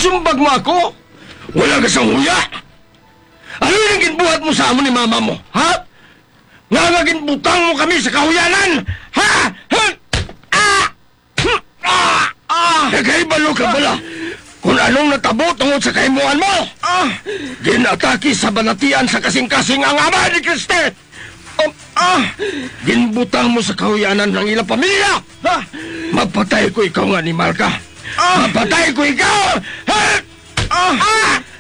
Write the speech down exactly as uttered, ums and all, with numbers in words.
Isumbag mo ako? Wala ka sang huya. Ano yung ginbuhat mo sa amon ni mama mo, ha? Nga nga ginbutang mo kami sa kahuyanan, ha? Ha? Ah! Hmm! Ah! Ah! Nagkaibalo ka bala kung anong natabo tungod sa kaimuan mo. Ah! Ginataki sa banatian sa kasing-kasing ang ama ni Kriste. Um, ah! Ginbutang mo sa kahuyanan ng ilang pamilya. Ha? Mapatay ko ikaw nga, animal ka. Ah! Mapatay ko ikaw! Ha? Ah! Ah!